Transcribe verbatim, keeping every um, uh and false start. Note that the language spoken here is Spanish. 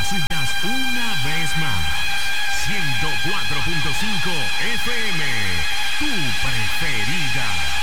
las suyas una vez más. ciento cuatro punto cinco F M, tu preferida.